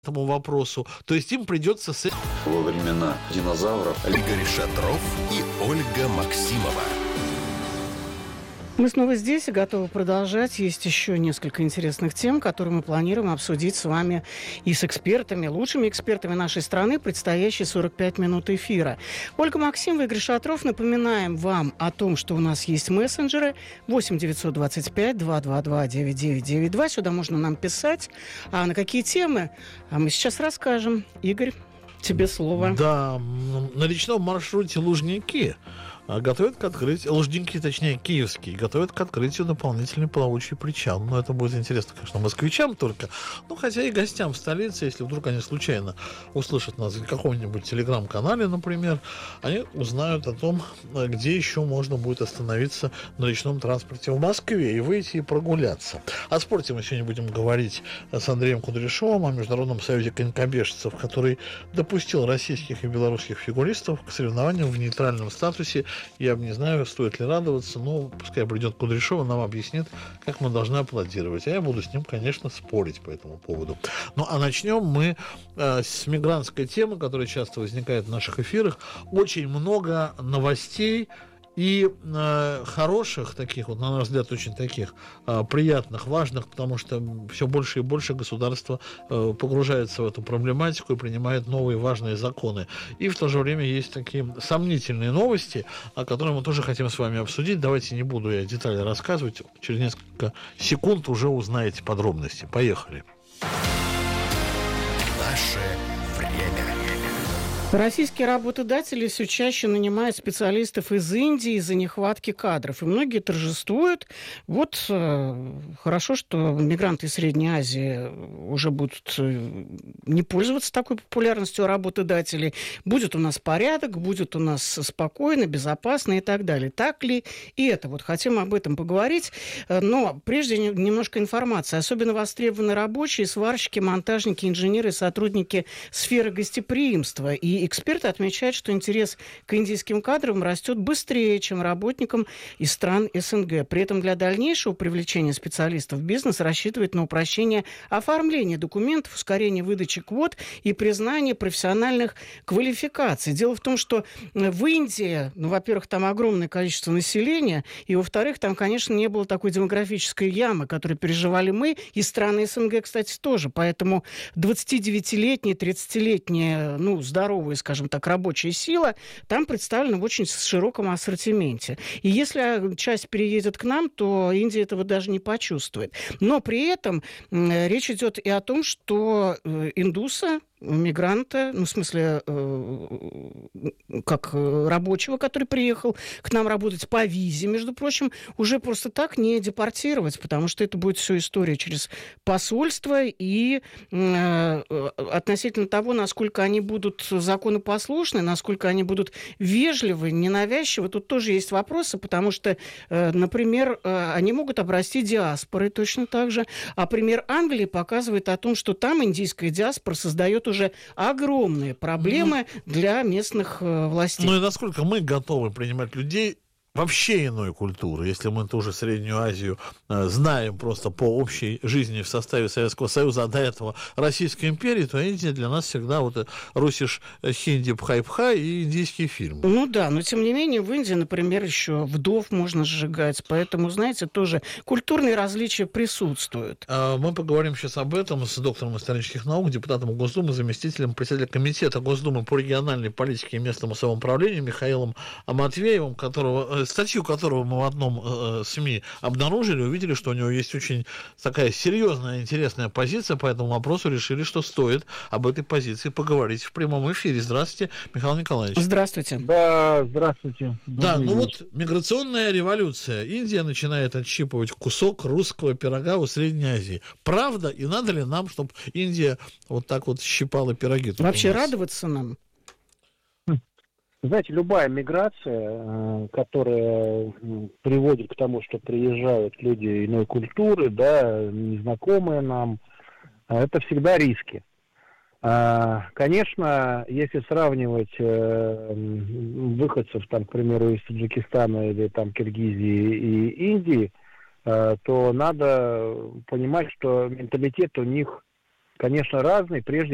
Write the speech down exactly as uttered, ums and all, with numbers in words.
этому вопросу, то есть им придется... С... Во времена динозавров Игорь Шатров и Ольга Максимова. Мы снова здесь и готовы продолжать. Есть еще несколько интересных тем, которые мы планируем обсудить с вами и с экспертами, лучшими экспертами нашей страны, предстоящие сорок пять минут эфира. Ольга Максимова, Игорь Шатров. Напоминаем вам о том, что у нас есть мессенджеры восемь девятьсот двадцать пять двести двадцать два девяносто девять девяносто два. Сюда можно нам писать. А на какие темы? А мы сейчас расскажем. Игорь, тебе слово. Да, на речном маршруте Лужники готовят к открытию, Лужники, точнее, киевские, готовят к открытию дополнительный плавучий причал. Но это будет интересно, конечно, москвичам только, ну, хотя и гостям в столице, если вдруг они случайно услышат нас в каком-нибудь телеграм-канале, например, они узнают о том, где еще можно будет остановиться на речном транспорте в Москве и выйти и прогуляться. О спорте мы сегодня будем говорить с Андреем Кудряшовым, о Международном союзе конькобежцев, который допустил российских и белорусских фигуристов к соревнованиям в нейтральном статусе. Я не знаю, стоит ли радоваться, но пускай придет Кудряшов, нам объяснит, как мы должны аплодировать. А я буду с ним, конечно, спорить по этому поводу. Ну, а начнем мы э, с мигрантской темы, которая часто возникает в наших эфирах. Очень много новостей и э, хороших таких, вот, на наш взгляд, очень таких э, приятных, важных, потому что все больше и больше государство э, погружается в эту проблематику и принимает новые важные законы. И в то же время есть такие сомнительные новости, о которых мы тоже хотим с вами обсудить. Давайте не буду я детали рассказывать. Через несколько секунд уже узнаете подробности. Поехали. Наше время. Российские работодатели все чаще нанимают специалистов из Индии из-за нехватки кадров. И многие торжествуют. Вот э, хорошо, что мигранты из Средней Азии уже будут э, не пользоваться такой популярностью у работодателей. Будет у нас порядок, будет у нас спокойно, безопасно и так далее. Так ли и это? Вот хотим об этом поговорить. Но прежде немножко информации. Особенно востребованы рабочие, сварщики, монтажники, инженеры, сотрудники сферы гостеприимства. И эксперты отмечают, что интерес к индийским кадрам растет быстрее, чем работникам из стран СНГ. При этом для дальнейшего привлечения специалистов бизнес рассчитывает на упрощение оформления документов, ускорение выдачи квот и признание профессиональных квалификаций. Дело в том, что в Индии, ну, во-первых, там огромное количество населения, и, во-вторых, там, конечно, не было такой демографической ямы, которую переживали мы, и страны СНГ, кстати, тоже. Поэтому двадцатидевятилетние, тридцатилетние, ну, здоровые, скажем так, рабочая сила, там представлена в очень широком ассортименте. И если часть переедет к нам, то Индия этого даже не почувствует. Но при этом э, речь идет и о том, что э, индуса, мигранта, ну, в смысле, э, как рабочего, который приехал к нам работать по визе, между прочим, уже просто так не депортировать, потому что это будет все история через посольство, и э, относительно того, насколько они будут законопослушны, насколько они будут вежливы, ненавязчивы, тут тоже есть вопросы, потому что, э, например, э, они могут обрасти диаспорой точно так же, а пример Англии показывает о том, что там индийская диаспора создает уже огромные проблемы для местных э, властей. Ну и насколько мы готовы принимать людей вообще иной культуры, если мы тоже Среднюю Азию э, знаем просто по общей жизни в составе Советского Союза, а до этого Российской империи, то Индия для нас всегда вот русиш, хинди, пхай-пхай и индийские фильмы. Ну да, но тем не менее в Индии, например, еще вдов можно сжигать, поэтому, знаете, тоже культурные различия присутствуют. Мы поговорим сейчас об этом с доктором исторических наук, депутатом Госдумы, заместителем председателя комитета Госдумы по региональной политике и местному самоуправлению Михаилом Матвеевым, которого статью которого мы в одном э, СМИ обнаружили, увидели, что у него есть очень такая серьезная, интересная позиция по этому вопросу, решили, что стоит об этой позиции поговорить в прямом эфире. Здравствуйте, Михаил Николаевич. Здравствуйте. Да, здравствуйте. Да, ну вот миграционная революция. Индия начинает отщипывать кусок русского пирога у Средней Азии. Правда? И надо ли нам, чтобы Индия вот так вот щипала пироги? Вообще радоваться нам? Знаете, любая миграция, которая приводит к тому, что приезжают люди иной культуры, да, незнакомые нам, это всегда риски. Конечно, если сравнивать выходцев, там, к примеру, из Таджикистана или там Киргизии и Индии, то надо понимать, что менталитет у них, конечно, разный, прежде